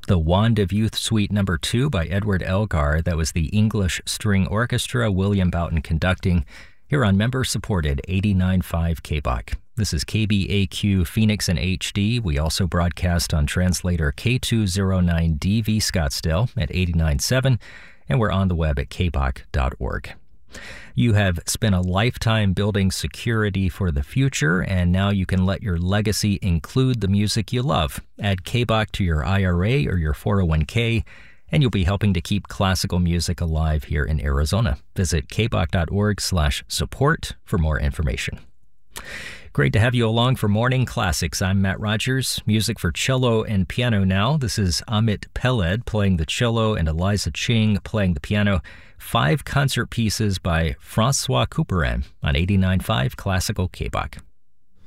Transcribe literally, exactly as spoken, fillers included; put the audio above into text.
The Wand of Youth Suite Number two by Edward Elgar. That was the English String Orchestra, William Boughton conducting, here on member-supported eighty-nine point five K B O C. This is K B A Q Phoenix in H D. We also broadcast on translator K two oh nine D V Scottsdale at eighty-nine point seven, and we're on the web at k b o c dot org. You have spent a lifetime building security for the future, and now you can let your legacy include the music you love. Add K B O C to your I R A or your four oh one k, and you'll be helping to keep classical music alive here in Arizona. Visit k b o c dot org slash support for more information. Great to have you along for Morning Classics. I'm Matt Rogers. Music for cello and piano now. This is Amit Peled playing the cello and Eliza Ching playing the piano. Five concert pieces by Francois Couperin on eighty-nine point five Classical K B O C.